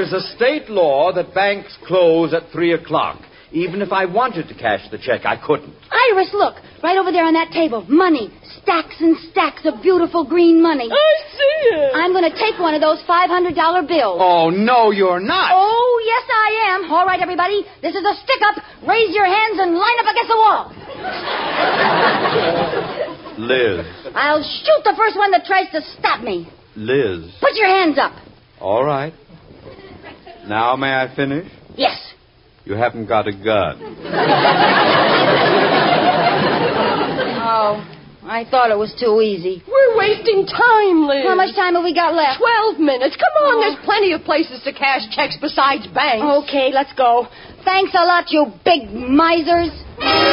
There's a state law that banks close at 3 o'clock. Even if I wanted to cash the check, I couldn't. Iris, look. Right over there on that table. Money. Stacks and stacks of beautiful green money. I see it. I'm going to take one of those $500 bills. Oh, no, you're not. Oh, yes, I am. All right, everybody. This is a stick-up. Raise your hands and line up against the wall. Liz. I'll shoot the first one that tries to stop me. Liz. Put your hands up. All right. Now may I finish? Yes. You haven't got a gun. Oh, I thought it was too easy. We're wasting time, Liz. How much time have we got left? 12 minutes. Come on, there's plenty of places to cash checks besides banks. Okay, let's go. Thanks a lot, you big misers.